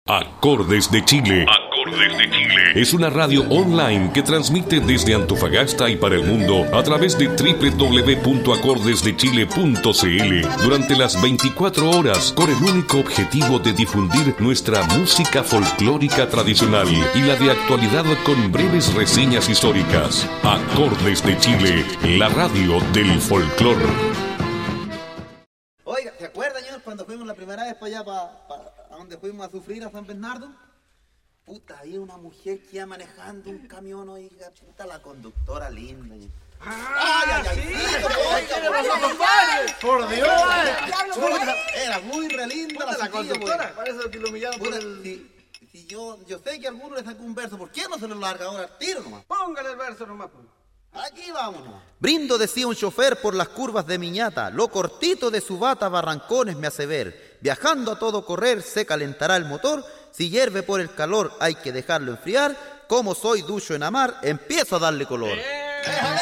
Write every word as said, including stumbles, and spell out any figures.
Acordes de Chile. Acordes de Chile. Es una radio online que transmite desde Antofagasta y para el mundo a través de doble u doble u doble u punto acordes de chile punto c l durante las veinticuatro horas con el único objetivo de difundir nuestra música folclórica tradicional y la de actualidad con breves reseñas históricas. Acordes de Chile, la radio del folclor. Oiga, ¿se acuerdan, señor, cuando fuimos la primera vez para allá, para, para a donde fuimos a sufrir a San Bernardo? Puta, había una mujer que iba manejando un camión, oiga, puta, la conductora linda. ¡Ah, ay, ay, ay, sí! sí, Oye, ¿qué le pasó, compadre? ¡Por Dios! Puta, era muy re linda Puta, la, la chiquilla, conductora. pues. Parece que lo humillaron por Puta, el... si, si yo, yo sé que a alguno le sacó un verso, ¿por qué no se lo larga ahora al tiro nomás? Póngale el verso nomás, pues. Aquí vámonos. Brindo, decía un chofer, por las curvas de Miñata, lo cortito de su bata barrancones me hace ver. Viajando a todo correr se calentará el motor, si hierve por el calor hay que dejarlo enfriar. Como soy ducho en amar, empiezo a darle color.